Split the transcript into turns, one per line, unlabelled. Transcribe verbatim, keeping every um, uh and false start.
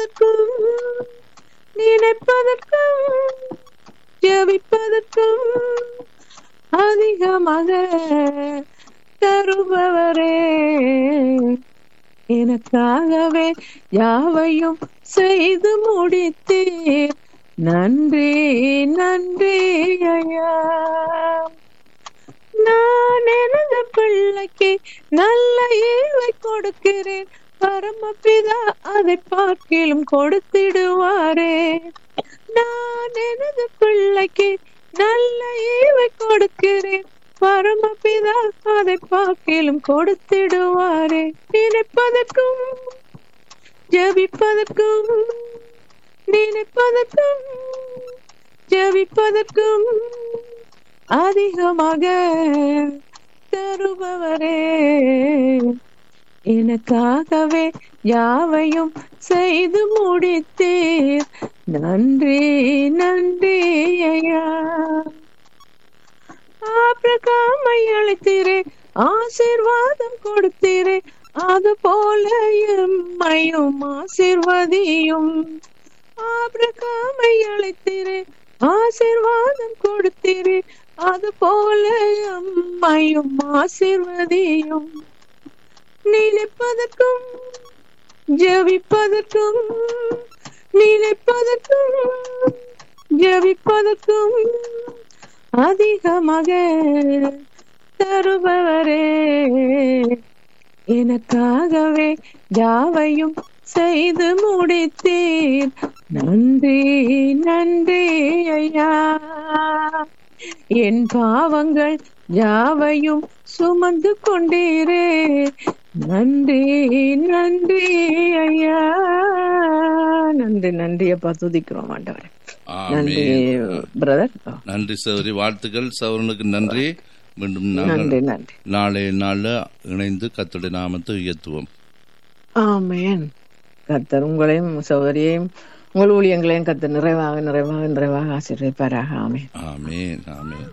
நினைப்பதற்கும் நினைப்பதற்கும் ஜெபிப்பதற்கும் அதிகமாக தருபவரே, எனக்காகவே யாவையும் செய்து முடித்தீர். நன்றி நன்றி ஐயா. நான் எனது பிள்ளைக்கு நல்ல ஈவை கொடுக்கிறேன், பரமபிதா அதை பார்க்கிலும் கொடுத்திடுவாரே. நான் எனது பிள்ளைக்கு நல்ல ஈவை கொடுக்கிறேன், பரமபிதா அதை பார்க்கிலும் கொடுத்திடுவாரே. நினைப்பதற்கும் ஜெபிப்பதற்கும் நினைப்பதற்கும் ஜெபிப்பதற்கும் அதிகமாக தருபவரே, எனக்காகவே யாவையும் செய்து முடித்தீர். நன்றி நன்றி ஐயா. ஆபிரகாமை அழைத்தீரே, ஆசீர்வாதம் கொடுத்தீரே, அது போல எம்மையும் ஆசீர்வதியும். ஆபிரகாமை அழைத்தீரே, ஆசீர்வாதம் கொடுத்தீரே, அது போல எம்மையும் ஆசீர்வதியும். நினைப்பதற்கும் ஜெபிப்பதற்கும் நினைப்பதற்கும் ஜெபிப்பதற்கும் அதிகமாக தருபவரே, எனக்காகவே யாவையும் செய்து முடித்தீர். நன்றி நன்றி ஐயா. என் பாவங்கள் யாவையும் சுமந்து கொண்டீரே. நன்றி நன்றி ஐயா. நன்றி நன்றி அப்பா, துதிக்கிறோம் ஆண்டவரே. நன்றி பிரதர்.
நன்றி சௌரி, வாழ்த்துக்கள் சௌரனுக்கு நன்றி. மீண்டும்
நன்றி நன்றி.
நாளைய நாள்ல இணைந்து கர்த்தருடைய நாமத்தை உயர்த்துவோம்.
ஆமென். கர்த்தர் உங்களையும் சௌதரியையும் உங்கள் ஊழியங்களையும் கர்த்தர் நிறைவாக நிறைவாக நிறைவாக ஆசீர்வதிப்பாராக. ஆமென்
ஆமென் ஆமென்.